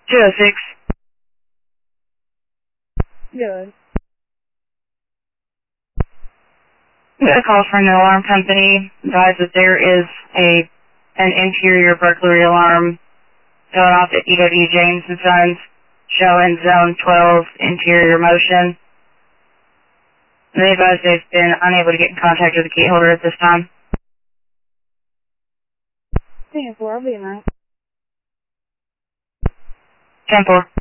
206. Good. We got a call from the alarm company. Advised that there is an interior burglary alarm going off at EW James & Sons, showing zone 12 interior motion. They advised they've been unable to get in contact with the key holder at this time. 10-4, I'll be in there. 10-4.